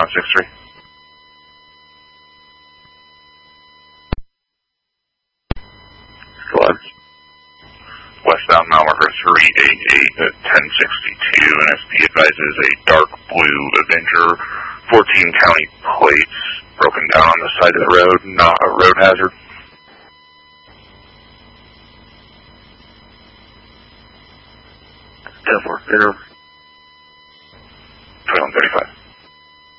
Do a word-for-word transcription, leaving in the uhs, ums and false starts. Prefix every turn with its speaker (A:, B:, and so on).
A: now six three. Go ahead. Westbound mile marker three eight eight at ten sixty-two, and S P advises a dark blue Avenger, fourteen county plates, broken down on the side of the road, not a road hazard. ten four, interim.